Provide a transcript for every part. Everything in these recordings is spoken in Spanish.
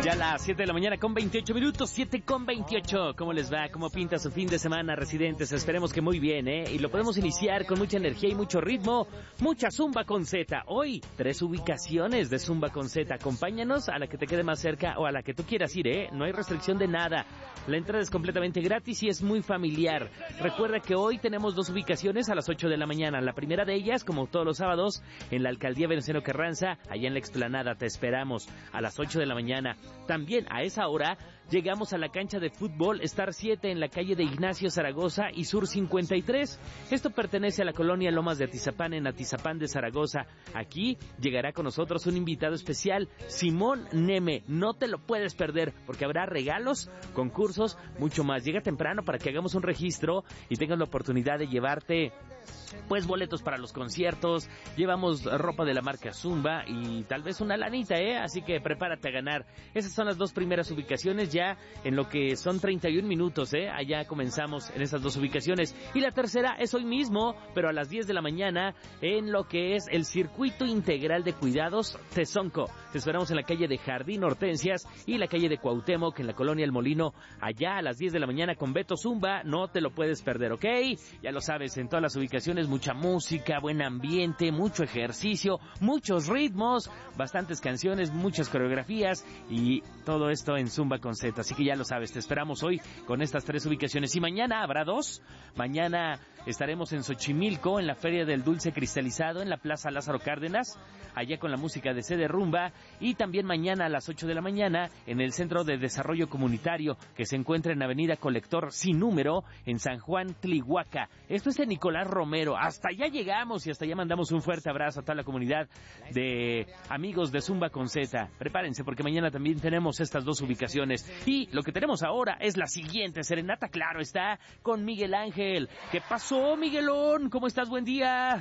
Ya a las 7 de la mañana con 28 minutos, 7 con 28. ¿Cómo les va? ¿Cómo pinta su fin de semana, residentes? Esperemos que muy bien, ¿eh? Y lo podemos iniciar con mucha energía y mucho ritmo. Mucha Zumba con Z. Hoy, 3 ubicaciones de Zumba con Z. Acompáñanos a la que te quede más cerca o a la que tú quieras ir, ¿eh? No hay restricción de nada. La entrada es completamente gratis y es muy familiar. Recuerda que hoy tenemos 2 ubicaciones a las 8 de la mañana. La primera de ellas, como todos los sábados, en la Alcaldía Venustiano Carranza, allá en la explanada. Te esperamos a las 8 de la mañana. También a esa hora llegamos a la cancha de fútbol Star 7 en la calle de Ignacio Zaragoza y Sur 53. Esto pertenece a la colonia Lomas de Atizapán en Atizapán de Zaragoza. Aquí llegará con nosotros un invitado especial, Simón Neme. No te lo puedes perder porque habrá regalos, concursos, mucho más. Llega temprano para que hagamos un registro y tengas la oportunidad de llevarte pues boletos para los conciertos, llevamos ropa de la marca Zumba y tal vez una lanita, así que prepárate a ganar. Esas son las 2 primeras ubicaciones ya en lo que son 31 minutos, allá comenzamos en esas 2 ubicaciones. Y la tercera es hoy mismo, pero a las 10 de la mañana en lo que es el Circuito Integral de Cuidados Tezonco. Te esperamos en la calle de Jardín Hortensias y la calle de Cuauhtémoc en la colonia El Molino, allá a las 10 de la mañana con Beto Zumba. No te lo puedes perder, ¿ok? Ya lo sabes, en todas las ubicaciones mucha música, buen ambiente, mucho ejercicio, muchos ritmos, bastantes canciones, muchas coreografías y todo esto en Zumba con Z. Así que ya lo sabes, te esperamos hoy con estas 3 ubicaciones. Y mañana habrá 2. Mañana estaremos en Xochimilco, en la Feria del Dulce Cristalizado, en la Plaza Lázaro Cárdenas, allá con la música de CD Rumba. Y también mañana a las 8 de la mañana en el Centro de Desarrollo Comunitario, que se encuentra en Avenida Colector Sin Número, en San Juan, Tlihuaca. Esto es de Nicolás Romero. Hasta allá llegamos y hasta allá mandamos un fuerte abrazo a toda la comunidad de amigos de Zumba con Z. Prepárense porque mañana también tenemos estas 2 ubicaciones. Y lo que tenemos ahora es la siguiente serenata, claro está, con Miguel Ángel. ¿Qué pasó, Miguelón? ¿Cómo estás? Buen día.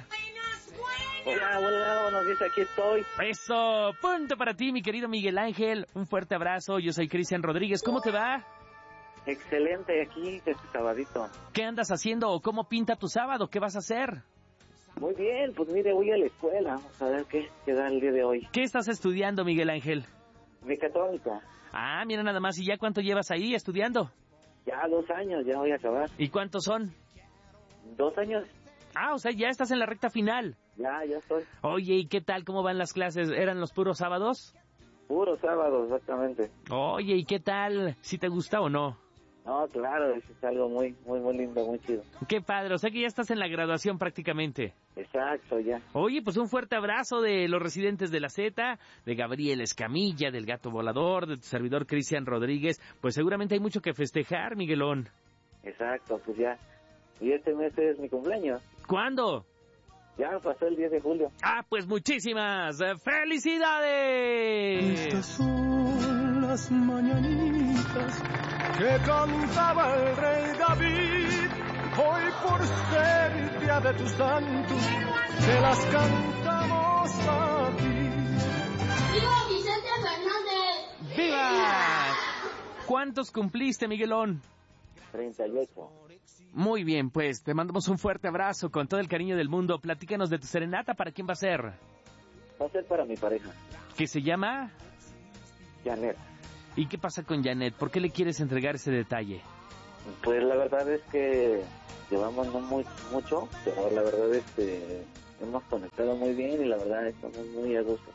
Hola, buenos días, aquí estoy. Eso, punto para ti, mi querido Miguel Ángel. Un fuerte abrazo, yo soy Cristian Rodríguez. ¿Cómo te va? Excelente, aquí este sabadito. ¿Qué andas haciendo o cómo pinta tu sábado? ¿Qué vas a hacer? Muy bien, pues mire, voy a la escuela, vamos a ver qué da el día de hoy. ¿Qué estás estudiando, Miguel Ángel? Mecatrónica. Ah, mira nada más, ¿y ya cuánto llevas ahí estudiando? Ya 2 años, ya voy a acabar. ¿Y cuántos son? 2 años. Ah, o sea, ya estás en la recta final. Ya estoy. Oye, ¿y qué tal? ¿Cómo van las clases? ¿Eran los puros sábados? Puro sábado, exactamente. Oye, ¿y qué tal? ¿Si te gusta o no? No, claro, es algo muy lindo, muy chido. Qué padre, o sea que ya estás en la graduación prácticamente. Exacto, ya. Oye, pues un fuerte abrazo de los residentes de la Z, de Gabriel Escamilla, del Gato Volador, de tu servidor Cristian Rodríguez. Pues seguramente hay mucho que festejar, Miguelón. Exacto, pues ya. Y este mes es mi cumpleaños. ¿Cuándo? Ya pasó el 10 de julio. Ah, pues muchísimas felicidades. Estas son las mañanitas que cantaba el rey David. Hoy por ser día de tu santo, te las cantamos a ti. ¡Viva Vicente Fernández! ¡Viva! ¿Cuántos cumpliste, Miguelón? 38. Muy bien, pues te mandamos un fuerte abrazo con todo el cariño del mundo. Platícanos de tu serenata, ¿para quién va a ser? Va a ser para mi pareja. ¿Qué se llama? Janet. ¿Y qué pasa con Janet? ¿Por qué le quieres entregar ese detalle? Pues la verdad es que llevamos no mucho, pero la verdad hemos conectado muy bien y la verdad estamos muy a gusto.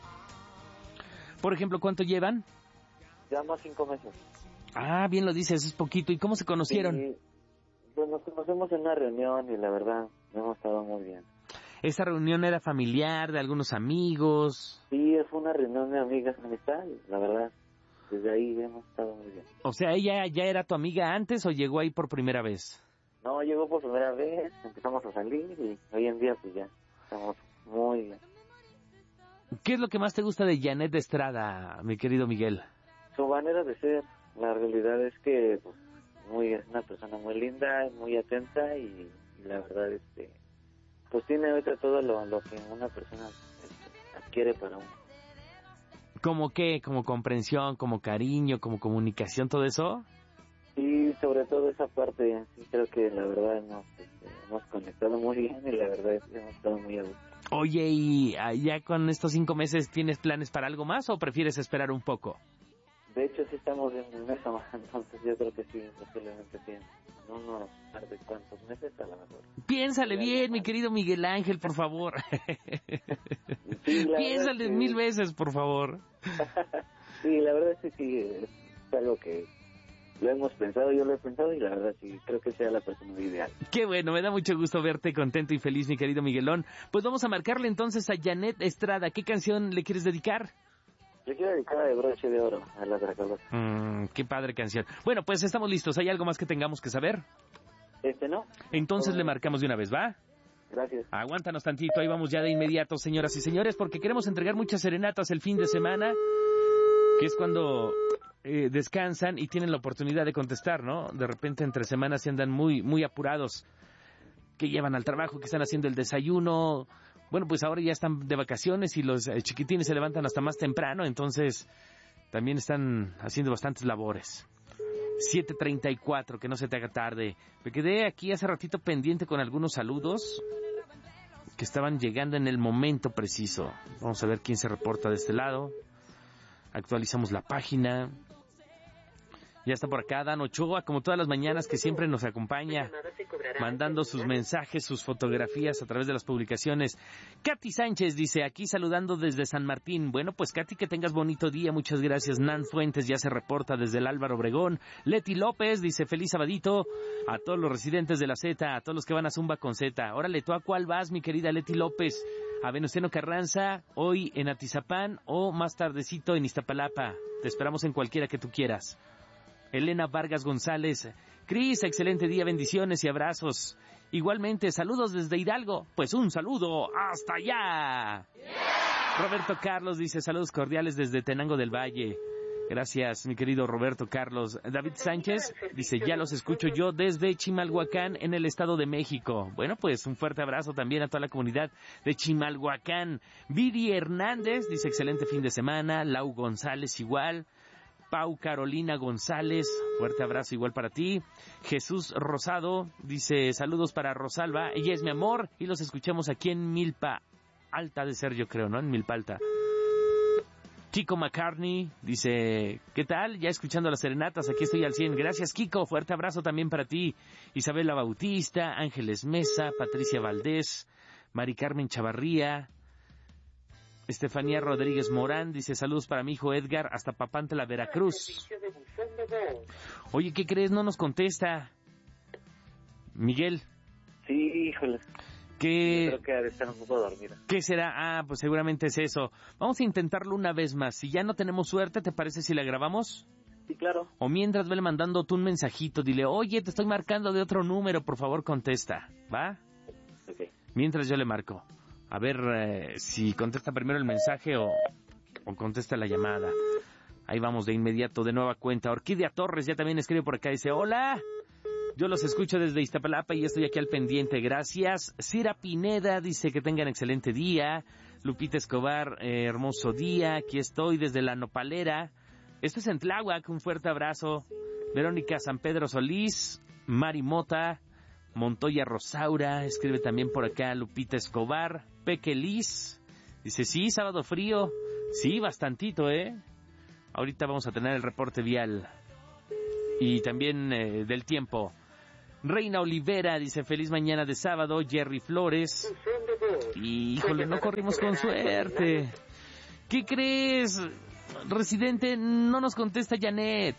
Por ejemplo, ¿cuánto llevan? Llevamos 5 meses. Ah, bien lo dices, es poquito. ¿Y cómo se conocieron? Sí, pues nos conocemos en una reunión y la verdad hemos estado muy bien. ¿Esa reunión era familiar, de algunos amigos? Sí, fue una reunión de amigas, amistad, y la verdad, desde ahí hemos estado muy bien. O sea, ¿ella ya era tu amiga antes o llegó ahí por primera vez? No, llegó por primera vez, empezamos a salir y hoy en día pues ya estamos muy bien. ¿Qué es lo que más te gusta de Janet Estrada, mi querido Miguel? Su manera de ser, la realidad es que pues, es una persona muy linda, muy atenta y la verdad pues tiene ahorita todo lo que una persona adquiere para uno. ¿Cómo qué? ¿Como comprensión, como cariño, como comunicación, todo eso? Sí, sobre todo esa parte, sí creo que la verdad hemos conectado muy bien y la verdad hemos estado muy a gusto. Oye, ¿y ya con estos 5 meses tienes planes para algo más o prefieres esperar un poco? De hecho, sí estamos en eso, entonces yo creo que sí, posiblemente sí, en unos par de cuantos meses a lo mejor. Piénsale bien, mi querido Miguel Ángel, por favor. Sí, Piénsale que... 1000 veces, por favor. Sí, la verdad es que sí, es algo que lo hemos pensado, yo lo he pensado y la verdad sí, creo que sea la persona ideal. Qué bueno, me da mucho gusto verte contento y feliz, mi querido Miguelón. Pues vamos a marcarle entonces a Janet Estrada. ¿Qué canción le quieres dedicar? Yo quiero dedicar de Broche de Oro a la Dracolota. Qué padre canción. Bueno, pues estamos listos. ¿Hay algo más que tengamos que saber? ¿No? Entonces le marcamos de una vez, ¿va? Gracias. Aguántanos tantito, ahí vamos ya de inmediato, señoras y señores, porque queremos entregar muchas serenatas el fin de semana, que es cuando descansan y tienen la oportunidad de contestar, ¿no? De repente entre semanas se andan muy apurados, que llevan al trabajo, que están haciendo el desayuno. Bueno, pues ahora ya están de vacaciones y los chiquitines se levantan hasta más temprano, entonces también están haciendo bastantes labores. 7:34, que no se te haga tarde. Me quedé aquí hace ratito pendiente con algunos saludos que estaban llegando en el momento preciso. Vamos a ver quién se reporta de este lado. Actualizamos la página. Ya está por acá Dan Ochoa, como todas las mañanas, que siempre nos acompaña, mandando sus mensajes, sus fotografías a través de las publicaciones. Katy Sánchez dice, aquí saludando desde San Martín. Bueno, pues Katy, que tengas bonito día, muchas gracias. Nan Fuentes ya se reporta desde el Álvaro Obregón. Leti López dice, feliz sabadito a todos los residentes de la Z, a todos los que van a Zumba con Z. Órale, ¿tú a cuál vas, mi querida Leti López? ¿A Venustiano Carranza, hoy en Atizapán o más tardecito en Iztapalapa? Te esperamos en cualquiera que tú quieras. Elena Vargas González, Cris, excelente día, bendiciones y abrazos. Igualmente, saludos desde Hidalgo. Pues un saludo hasta allá. Roberto Carlos dice, saludos cordiales desde Tenango del Valle. Gracias, mi querido Roberto Carlos. David Sánchez dice, ya los escucho yo desde Chimalhuacán, en el Estado de México. Bueno, pues un fuerte abrazo también a toda la comunidad de Chimalhuacán. Viri Hernández dice, excelente fin de semana. Lau González igual. Pau Carolina González, fuerte abrazo igual para ti. Jesús Rosado dice, saludos para Rosalba, ella es mi amor, y los escuchamos aquí en Milpa Alta de ser, yo creo, ¿no? En Milpa Alta. Kiko McCartney dice, ¿qué tal? Ya escuchando las serenatas, aquí estoy al 100. Gracias, Kiko, fuerte abrazo también para ti. Isabela Bautista, Ángeles Mesa, Patricia Valdés, Mari Carmen Chavarría, Estefanía Rodríguez Morán dice, saludos para mi hijo Edgar hasta Papantla, Veracruz. Oye, ¿qué crees? No nos contesta Miguel. Sí, híjole. ¿Qué? Yo creo que ha de estar un poco dormida. ¿Qué será? Ah, pues seguramente es eso. Vamos a intentarlo una vez más. Si ya no tenemos suerte, ¿te parece si la grabamos? Sí, claro. O mientras vele mandando tú un mensajito, dile, oye, te estoy marcando de otro número, por favor contesta, ¿va? Ok. Mientras yo le marco. A ver si contesta primero el mensaje o contesta la llamada. Ahí vamos de inmediato, de nueva cuenta. Orquídea Torres ya también escribe por acá, dice, hola, yo los escucho desde Iztapalapa y estoy aquí al pendiente, gracias. Cira Pineda dice que tengan excelente día. Lupita Escobar, hermoso día, aquí estoy desde La Nopalera. Esto es en Tláhuac, un fuerte abrazo. Verónica San Pedro Solís, Mari Mota, Montoya Rosaura, escribe también por acá Lupita Escobar. Peque Liz dice, sí, sábado frío. Sí, bastantito, Ahorita vamos a tener el reporte vial y también del tiempo. Reina Olivera dice, feliz mañana de sábado. Jerry Flores, híjole, no corrimos con suerte. ¿Qué crees, residente? No nos contesta Janet.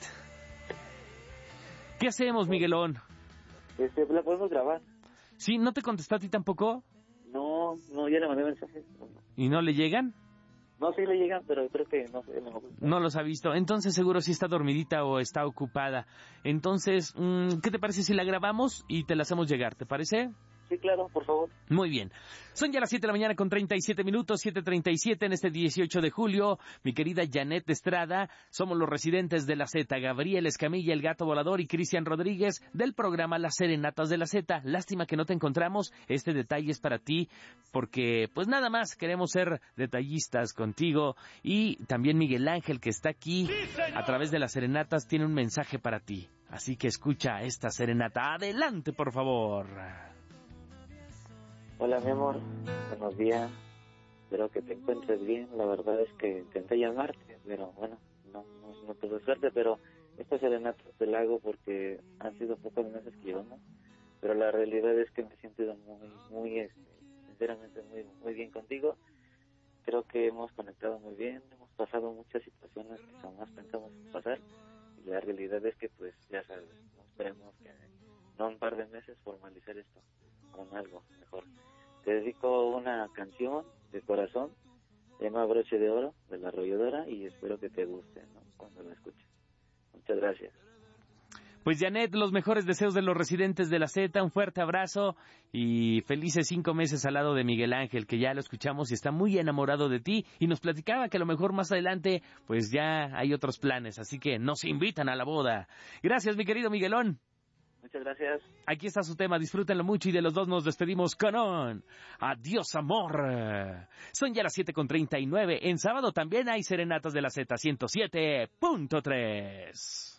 ¿Qué hacemos, Miguelón? ¿La podemos grabar? ¿Sí? ¿No te contestó a ti tampoco? No, ya le mandé mensajes. ¿Y no le llegan? No, sí le llegan, pero creo que no sé. No los ha visto. Entonces seguro sí está dormidita o está ocupada. Entonces, ¿qué te parece si la grabamos y te la hacemos llegar? ¿Te parece? Sí, claro, por favor. Muy bien. Son ya las 7 de la mañana con 37 minutos, 7:37 en este 18 de julio. Mi querida Janet Estrada, somos los residentes de la Z, Gabriel Escamilla, el Gato Volador y Cristian Rodríguez del programa Las Serenatas de la Z. Lástima que no te encontramos. Este detalle es para ti porque, pues nada más, queremos ser detallistas contigo. Y también Miguel Ángel, que está aquí a través de las serenatas, tiene un mensaje para ti. Así que escucha esta serenata. Adelante, por favor. Hola, mi amor, buenos días, espero que te encuentres bien. La verdad es que intenté llamarte, pero bueno, no tuve suerte, pero esta serenata te la hago porque han sido pocos meses que llevamos, pero la realidad es que me he sentido muy sinceramente muy bien contigo. Creo que hemos conectado muy bien, hemos pasado muchas situaciones que jamás pensamos pasar, y la realidad es que pues ya sabes, esperemos que no un par de meses formalizar esto con algo mejor. Te dedico una canción de corazón, se llama Broche de Oro, de La Arrolladora, y espero que te guste, ¿no?, cuando la escuches. Muchas gracias. Pues Janet, los mejores deseos de los residentes de la Z, un fuerte abrazo y felices 5 meses al lado de Miguel Ángel, que ya lo escuchamos y está muy enamorado de ti y nos platicaba que a lo mejor más adelante pues ya hay otros planes, así que nos invitan a la boda. Gracias, mi querido Miguelón. Muchas gracias. Aquí está su tema, disfrútenlo mucho y de los dos nos despedimos con un adiós amor. Son ya las 7:39, en sábado también hay serenatas de la Z 107.3.